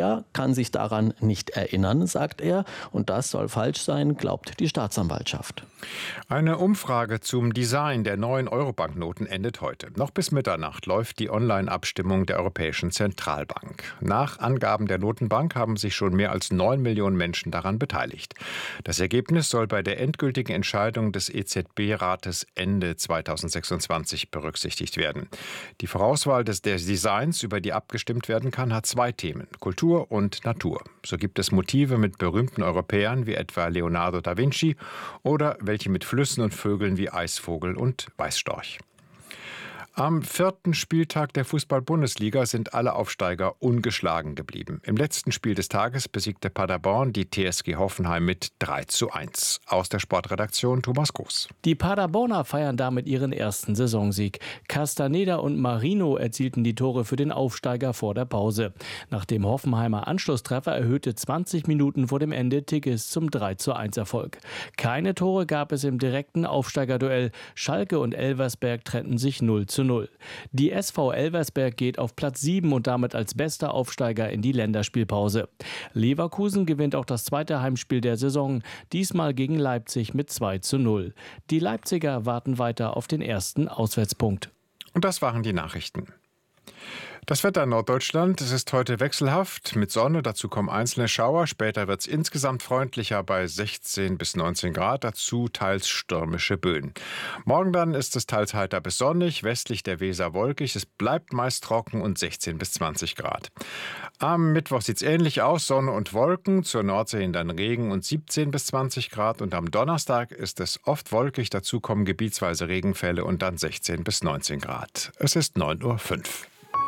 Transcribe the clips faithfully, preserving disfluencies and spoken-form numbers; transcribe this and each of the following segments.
Mayer kann sich daran nicht erinnern, sagt er. Und das soll falsch sein, glaubt die Staatsanwaltschaft. Eine Umfrage zum Design der neuen Eurobanknoten endet heute. Noch bis Mitternacht läuft die Online-Abstimmung der Europäischen Zentralbank. Nach Angaben der Notenbank haben sich schon mehr als neun Millionen Menschen daran beteiligt. Das Ergebnis soll bei der endgültigen Entscheidung des E Z B-Rates Ende zweitausendsechsundzwanzig berücksichtigt werden. Die Vorauswahl des, des Designs, über die abgestimmt werden kann, hat zwei Themen: Kultur und Natur. So gibt es Motive mit berühmten Europäern wie etwa Leonardo da Vinci oder welche mit Flüssen und Vögeln wie Eisvogel und Weißstorch. Am vierten Spieltag der Fußball-Bundesliga sind alle Aufsteiger ungeschlagen geblieben. Im letzten Spiel des Tages besiegte Paderborn die T S G Hoffenheim mit drei zu eins. Aus der Sportredaktion Thomas Groß. Die Paderborner feiern damit ihren ersten Saisonsieg. Castaneda und Marino erzielten die Tore für den Aufsteiger vor der Pause. Nach dem Hoffenheimer Anschlusstreffer erhöhte zwanzig Minuten vor dem Ende Tigges zum drei zu eins Erfolg. Keine Tore gab es im direkten Aufsteigerduell. Schalke und Elversberg trennten sich null zu null. Die S V Elversberg geht auf Platz sieben und damit als bester Aufsteiger in die Länderspielpause. Leverkusen gewinnt auch das zweite Heimspiel der Saison, diesmal gegen Leipzig mit zwei zu null. Die Leipziger warten weiter auf den ersten Auswärtspunkt. Und das waren die Nachrichten. Das Wetter in Norddeutschland, es ist heute wechselhaft mit Sonne, dazu kommen einzelne Schauer. Später wird es insgesamt freundlicher bei sechzehn bis neunzehn Grad, dazu teils stürmische Böen. Morgen dann ist es teils heiter bis sonnig, westlich der Weser wolkig. Es bleibt meist trocken und sechzehn bis zwanzig Grad. Am Mittwoch sieht es ähnlich aus, Sonne und Wolken, zur Nordsee hin dann Regen und siebzehn bis zwanzig Grad. Und am Donnerstag ist es oft wolkig, dazu kommen gebietsweise Regenfälle und dann sechzehn bis neunzehn Grad. Es ist neun Uhr fünf.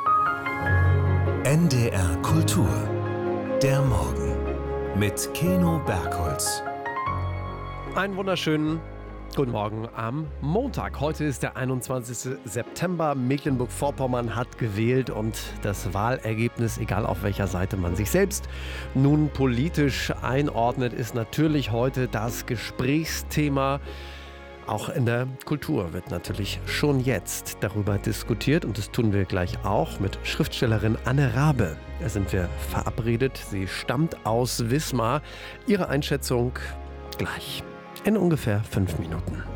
N D R Kultur. Der Morgen mit Keno Bergholz. Einen wunderschönen guten Morgen am Montag. Heute ist der einundzwanzigste September. Mecklenburg-Vorpommern hat gewählt und das Wahlergebnis, egal auf welcher Seite man sich selbst nun politisch einordnet, ist natürlich heute das Gesprächsthema. Auch in der Kultur wird natürlich schon jetzt darüber diskutiert und das tun wir gleich auch mit Schriftstellerin Anne Rabe. Da sind wir verabredet. Sie stammt aus Wismar. Ihre Einschätzung gleich in ungefähr fünf Minuten.